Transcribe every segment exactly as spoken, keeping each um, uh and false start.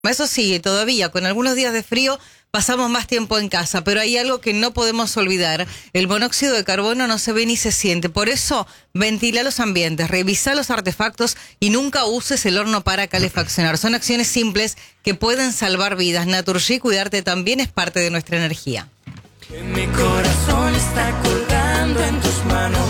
Eso sigue todavía, con algunos días de frío pasamos más tiempo en casa, pero hay algo que no podemos olvidar. El monóxido de carbono no se ve ni se siente. Por eso, ventila los ambientes, revisa los artefactos y nunca uses el horno para calefaccionar. Son acciones simples que pueden salvar vidas. Naturgy, cuidarte también es parte de nuestra energía. Mi corazón está colgando en tus manos.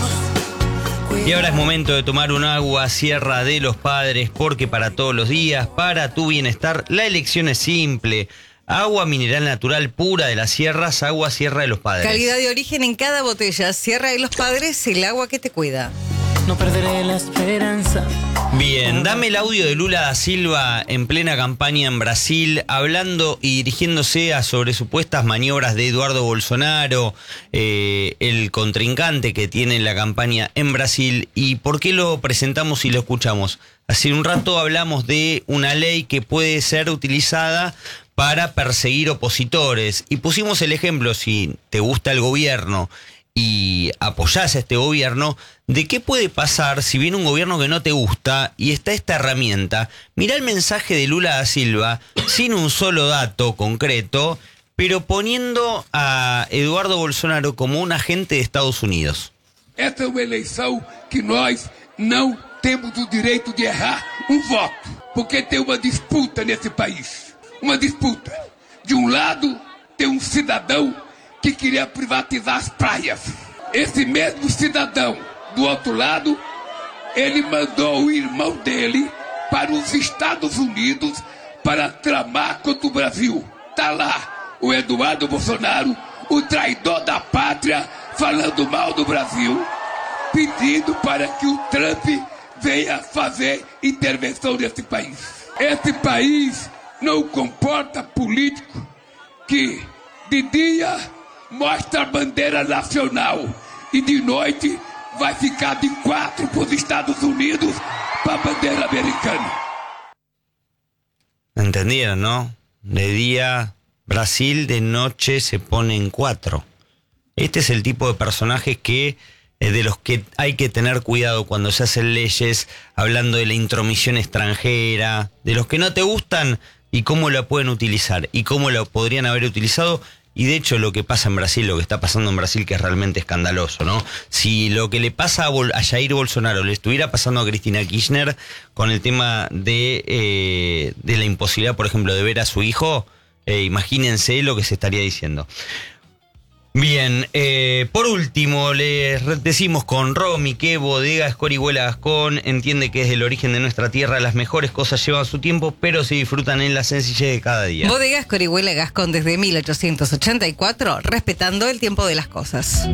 Y ahora es momento de tomar un agua Sierra de los Padres, porque para todos los días, para tu bienestar, la elección es simple. Agua mineral natural pura de las sierras, agua Sierra de los Padres. Calidad de origen en cada botella. Sierra de los Padres, el agua que te cuida. No perderé la esperanza. Bien, dame el audio de Lula da Silva en plena campaña en Brasil, hablando y dirigiéndose a sobre supuestas maniobras de Eduardo Bolsonaro, eh, el contrincante que tiene la campaña en Brasil. ¿Y por qué lo presentamos y lo escuchamos? Hace un rato hablamos de una ley que puede ser utilizada para perseguir opositores. Y pusimos el ejemplo, si te gusta el gobierno y apoyás a este gobierno, de qué puede pasar si viene un gobierno que no te gusta y está esta herramienta. Mirá el mensaje de Lula da Silva, sin un solo dato concreto, pero poniendo a Eduardo Bolsonaro como un agente de Estados Unidos. Esta é uma eleição que nós não temos o direito de errar um voto, porque tem uma disputa nesse país. Uma disputa. De um lado, tem um cidadão que queria privatizar as praias. Esse mesmo cidadão, do outro lado, ele mandou o irmão dele para os Estados Unidos para tramar contra o Brasil. Tá lá o Eduardo Bolsonaro, o traidor da pátria, falando mal do Brasil, pedindo para que o Trump venha fazer intervenção nesse país. Esse país não comporta político que de dia mostra a bandeira nacional e de noite vai ficar de quatro para os Estados Unidos para a bandeira americana. ¿Entendieron, no? De día Brasil, de noche se pone en cuatro. Este es el tipo de personajes que de los que hay que tener cuidado cuando se hacen leyes, hablando de la intromisión extranjera, de los que no te gustan y cómo la pueden utilizar y cómo la podrían haber utilizado. Y de hecho lo que pasa en Brasil, lo que está pasando en Brasil, que es realmente escandaloso, ¿no? Si lo que le pasa a, Bol- a Jair Bolsonaro le estuviera pasando a Cristina Kirchner con el tema de, eh, de la imposibilidad, por ejemplo, de ver a su hijo, eh, imagínense lo que se estaría diciendo. Bien, eh, por último les decimos con Romy que Bodega Escorihuela Gascón entiende que desde el origen de nuestra tierra las mejores cosas llevan su tiempo, pero se disfrutan en la sencillez de cada día. Bodega Escorihuela Gascón desde mil ochocientos ochenta y cuatro, respetando el tiempo de las cosas.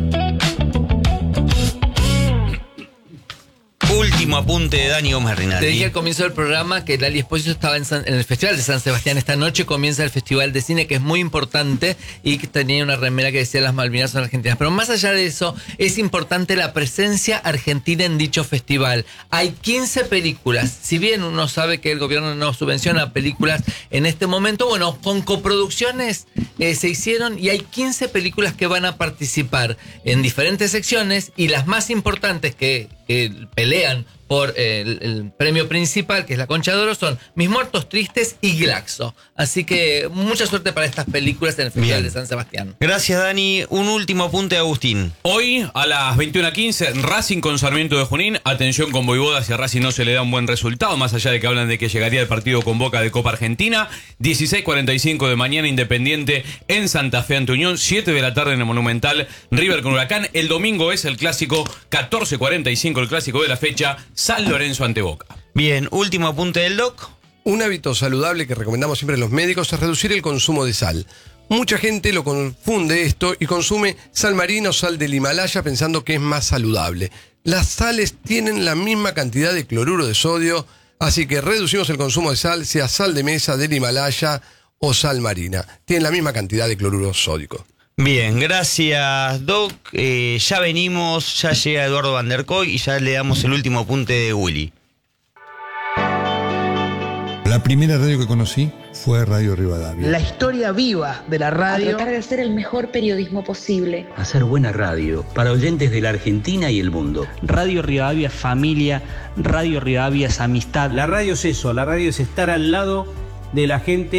Último apunte de Dani Gómez Rinaldi. Te dije al comienzo del programa que Lali Espósito estaba en, San, en el Festival de San Sebastián. Esta noche comienza el Festival de Cine, que es muy importante, y que tenía una remera que decía las Malvinas son argentinas. Pero más allá de eso, es importante la presencia argentina en dicho festival. Hay quince películas. Si bien uno sabe que el gobierno no subvenciona películas en este momento, bueno, con coproducciones eh, se hicieron y hay quince películas que van a participar en diferentes secciones, y las más importantes que, que pelean por el, el premio principal, que es la Concha de Oro, son Mis Muertos Tristes y Glaxo. Así que mucha suerte para estas películas en el Festival Bien. de San Sebastián. Gracias, Dani. Un último apunte, Agustín. Hoy a las veintiuna quince, Racing con Sarmiento de Junín. Atención con Voivoda si a Racing no se le da un buen resultado, más allá de que hablan de que llegaría el partido con Boca de Copa Argentina. dieciséis cuarenta y cinco de mañana, Independiente en Santa Fe ante Unión. siete de la tarde en el Monumental, River con Huracán. El domingo es el clásico, catorce cuarenta y cinco, el clásico de la fecha, San Lorenzo ante Boca. Bien, último apunte del doc. Un hábito saludable que recomendamos siempre los médicos es reducir el consumo de sal. Mucha gente lo confunde esto y consume sal marina o sal del Himalaya pensando que es más saludable. Las sales tienen la misma cantidad de cloruro de sodio, así que reducimos el consumo de sal, sea sal de mesa del Himalaya o sal marina. Tienen la misma cantidad de cloruro sódico. Bien, gracias, Doc. Eh, ya venimos, ya llega Eduardo Van der Koy y ya le damos el último apunte de Willy. La primera radio que conocí fue Radio Rivadavia. La historia viva de la radio. A tratar de hacer el mejor periodismo posible. Hacer buena radio para oyentes de la Argentina y el mundo. Radio Rivadavia es familia, Radio Rivadavia es amistad. La radio es eso, la radio es estar al lado de la gente